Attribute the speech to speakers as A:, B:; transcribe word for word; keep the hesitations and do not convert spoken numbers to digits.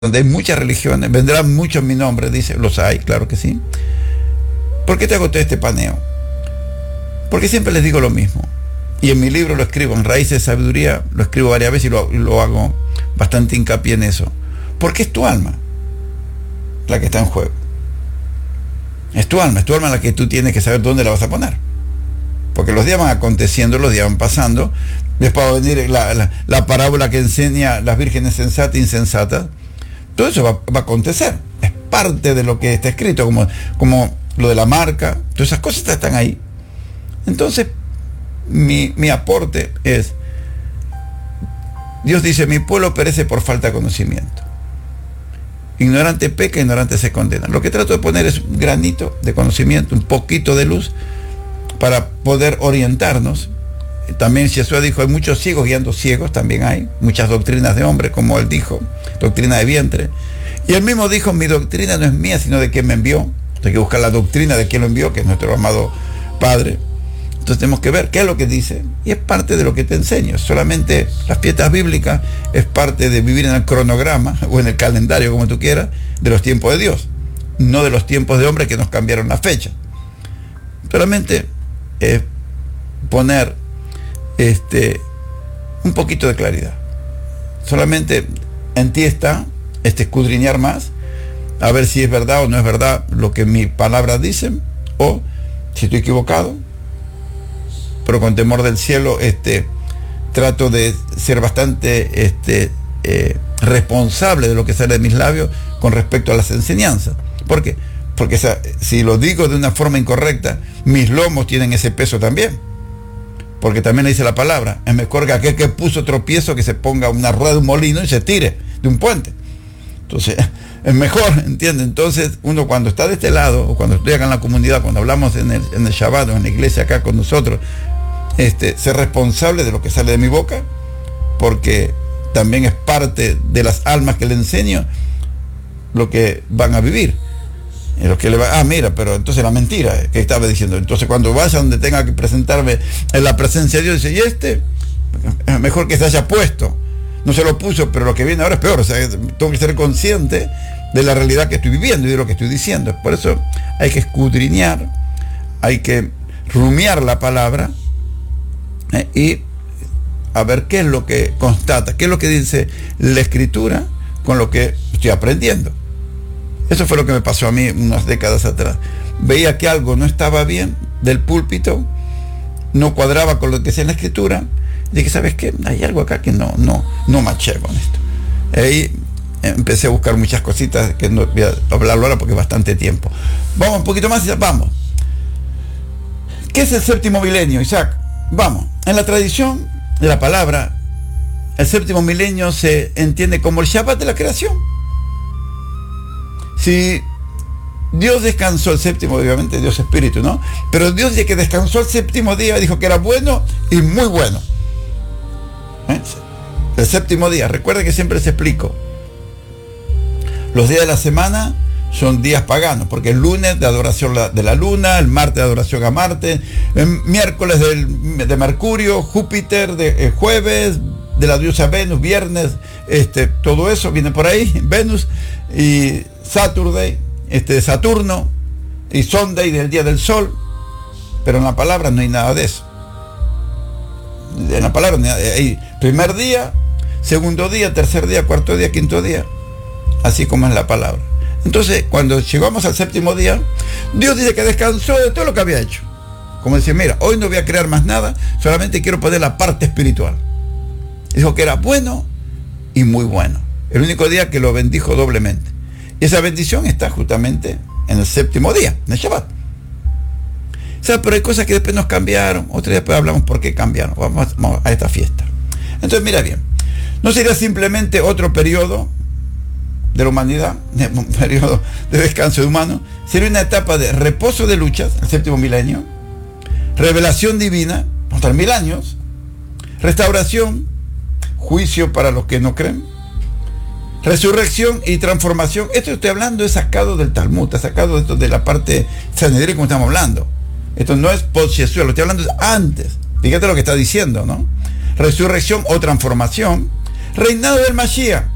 A: donde hay muchas religiones, vendrán muchos en mi nombre, dice, los hay, claro que sí. ¿Por qué te hago todo este paneo? Porque siempre les digo lo mismo. Y en mi libro lo escribo, en Raíces de Sabiduría, lo escribo varias veces y lo, lo hago bastante hincapié en eso. Porque es tu alma la que está en juego. Es tu alma, es tu alma la que tú tienes que saber dónde la vas a poner. Porque los días van aconteciendo, los días van pasando. Después va a venir la, la, la parábola que enseña las vírgenes sensatas e insensatas. Todo eso va, va a acontecer. Es parte de lo que está escrito, como, como lo de la marca. Todas esas cosas están ahí. Entonces, mi, mi aporte es, Dios dice, mi pueblo perece por falta de conocimiento. Ignorante peca, ignorante se condena. Lo que trato de poner es un granito de conocimiento, un poquito de luz, para poder orientarnos. También Jesús dijo, hay muchos ciegos guiando ciegos, también hay muchas doctrinas de hombre, como él dijo, doctrina de vientre. Y él mismo dijo, mi doctrina no es mía, sino de quien me envió. Hay que buscar la doctrina de quien lo envió, que es nuestro amado Padre. Entonces tenemos que ver qué es lo que dice, y es parte de lo que te enseño. Solamente las fiestas bíblicas es parte de vivir en el cronograma, o en el calendario, como tú quieras, de los tiempos de Dios, no de los tiempos de hombre que nos cambiaron la fecha. Solamente es poner este, un poquito de claridad. Solamente en ti está este escudriñar más, a ver si es verdad o no es verdad lo que mis palabras dicen, o si estoy equivocado. Pero con temor del cielo, este, trato de ser bastante este, eh, responsable de lo que sale de mis labios con respecto a las enseñanzas. ¿Por qué? Porque esa, si lo digo de una forma incorrecta, mis lomos tienen ese peso también. Porque también le dice la palabra, es mejor que aquel que puso tropiezo que se ponga una rueda de un molino y se tire de un puente. Entonces, es mejor, ¿entiendes? Entonces, uno cuando está de este lado, o cuando estoy acá en la comunidad, cuando hablamos en el, en el Shabbat o en la iglesia acá con nosotros, este, ser responsable de lo que sale de mi boca, porque también es parte de las almas que le enseño lo que van a vivir. Y lo que le va, ah, mira, pero entonces la mentira que estaba diciendo. Entonces, cuando vaya donde tenga que presentarme en la presencia de Dios, dice, y este, es mejor que se haya puesto. No se lo puso, pero lo que viene ahora es peor. O sea, tengo que ser consciente de la realidad que estoy viviendo y de lo que estoy diciendo. Por eso hay que escudriñar, hay que rumiar la palabra eh, y a ver qué es lo que constata, qué es lo que dice la Escritura con lo que estoy aprendiendo. Eso fue lo que me pasó a mí unas décadas atrás. Veía que algo no estaba bien del púlpito, no cuadraba con lo que decía en la Escritura. Dije, ¿sabes qué? Hay algo acá que no, no, no maché con esto. Ahí empecé a buscar muchas cositas que no voy a hablarlo ahora porque es bastante tiempo. Vamos un poquito más y ya vamos. ¿Qué es el séptimo milenio, Isaac? Vamos. En la tradición de la palabra, el séptimo milenio se entiende como el Shabbat de la creación. Si Dios descansó el séptimo, obviamente Dios es espíritu, ¿no? Pero Dios dice que descansó el séptimo día, dijo que era bueno y muy bueno. ¿Eh? El séptimo día, recuerda que siempre les explico, los días de la semana son días paganos, porque el lunes de adoración de la luna, el martes de adoración a Marte, el miércoles del, de Mercurio, Júpiter, de el jueves de la diosa Venus, viernes, este, todo eso viene por ahí, Venus, y Saturday, este, Saturno, y Sunday del día del sol. Pero en la palabra no hay nada de eso. En la palabra hay primer día, segundo día, tercer día, cuarto día, quinto día, así como es la palabra. Entonces, cuando llegamos al séptimo día, Dios dice que descansó de todo lo que había hecho. Como decía, mira, hoy no voy a crear más nada, solamente quiero poner la parte espiritual. Dijo que era bueno y muy bueno. El único día que lo bendijo doblemente. Y esa bendición está justamente en el séptimo día, en el Shabbat. O sea, pero hay cosas que después nos cambiaron. Otro día después hablamos por qué cambiaron. Vamos a, vamos a esta fiesta. Entonces, mira bien. No sería simplemente otro periodo de la humanidad, un periodo de descanso de humano. Sería una etapa de reposo de luchas, el séptimo milenio. Revelación divina, otros mil años. Restauración, juicio para los que no creen. Resurrección y transformación. Esto que estoy hablando es sacado del Talmud, está sacado de, esto, de la parte sanedrín como estamos hablando. Esto no es post-Jesús, lo estoy hablando antes. Fíjate lo que está diciendo, ¿no? Resurrección o transformación. Reinado del Mashiach.